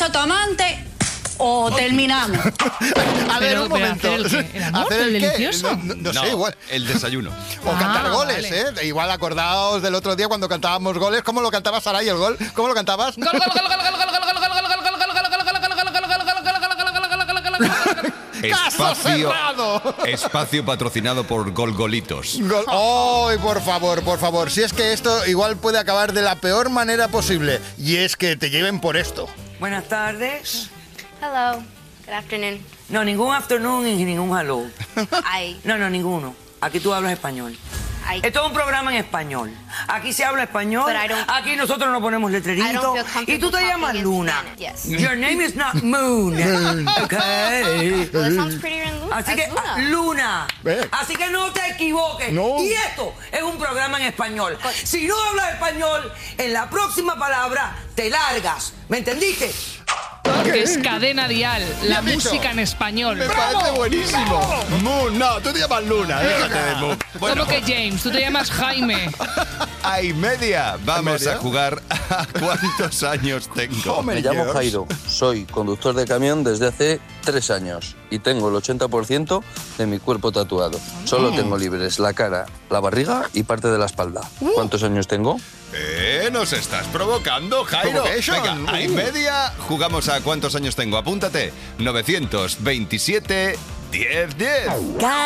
a tu amante o terminamos. A ver, un momento. ¿El amor? ¿El delicioso? No sé, igual. El desayuno. O cantar goles, vale. Igual acordaos del otro día cuando cantábamos goles. ¿Cómo lo cantabas, Saray, el gol? ¿Cómo lo cantabas? Gol, gol, gol, gol, gol, gol, gol, gol, gol, gol, gol, gol, Espacio patrocinado por Golgolitos. ¡Ay, por favor! Si es que esto igual puede acabar de la peor manera posible. Y es que te lleven por esto. Buenas tardes. Hello. Good afternoon. No, ningún afternoon y ningún hello. I, No, ninguno. Aquí tú hablas español. Esto es un programa en español. Aquí se habla español. But I don't- Aquí nosotros no ponemos I letreritos. don't feel comfortable Y tú te llamas talking in Luna. Spanish. Yes. Your name is not Moon. Okay. Well, it sounds prettier in Luna. Así que, as Luna. Luna. Ve. Así que no te equivoques. No. Y esto es un programa en español. Si no hablas español, en la próxima palabra te largas. ¿Me entendiste? Que es Cadena Dial, la Bien dicho. música en español. Me parece buenísimo. Moon, no, tú te llamas Luna. Déjate de Moon. ¿Cómo que James? Tú te llamas Jaime. ¡Ay, media! Vamos media? a jugar a cuántos años tengo. Me llamo Jairo, soy conductor de camión desde hace 3 años y tengo el 80% de mi cuerpo tatuado. Solo tengo libres la cara, la barriga y parte de la espalda. ¿Cuántos años tengo? Nos estás provocando, Jairo. Provocation. Venga, hay media. Jugamos a cuántos años tengo. Apúntate. 927 1010.